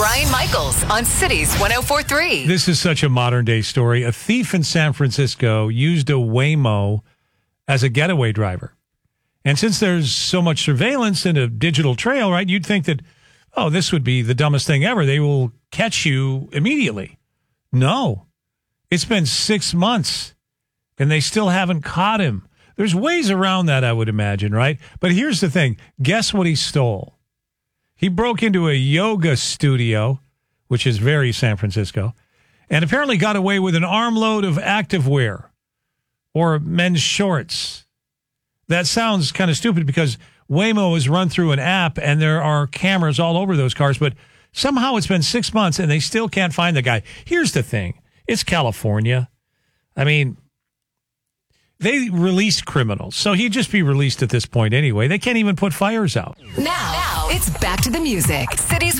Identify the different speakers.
Speaker 1: Brian Michaels on Cities 104.3.
Speaker 2: This is such a modern day story. A thief in San Francisco used a Waymo as a getaway driver. And since there's so much surveillance and a digital trail, right, you'd think that, oh, this would be the dumbest thing ever. They will catch you immediately. No. It's been 6 months, and they still haven't caught him. There's ways around that, I would imagine, right? But here's the thing. Guess what he stole? He broke into a yoga studio, which is very San Francisco, and apparently got away with an armload of activewear or men's shorts. That sounds kind of stupid because Waymo is run through an app and there are cameras all over those cars, but somehow it's been 6 months and they still can't find the guy. Here's the thing. It's California. I mean, they release criminals, so he'd just be released at this point anyway. They can't even put fires out.
Speaker 1: Now it's back to the music. Cities